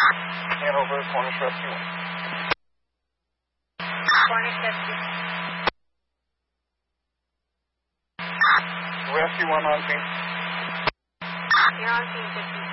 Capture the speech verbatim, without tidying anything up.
Hanover, Cornish Rescue one. Cornish Rescue. Rescue one on scene. You're on scene, fifty.